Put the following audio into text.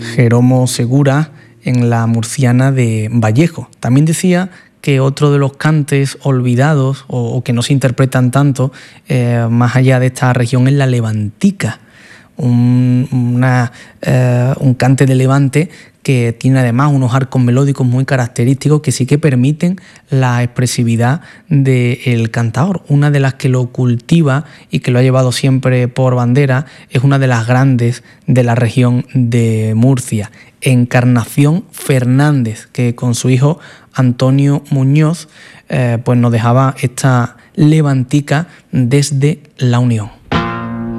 Jeromo Segura en la murciana de Vallejo. También decía que otro de los cantes olvidados o que no se interpretan tanto más allá de esta región es la levantica, un cante de levante que tiene además unos arcos melódicos muy característicos que sí que permiten la expresividad del cantador. Una de las que lo cultiva y que lo ha llevado siempre por bandera es una de las grandes de la región de Murcia, Encarnación Fernández, que con su hijo Antonio Muñoz pues nos dejaba esta levantica desde La Unión.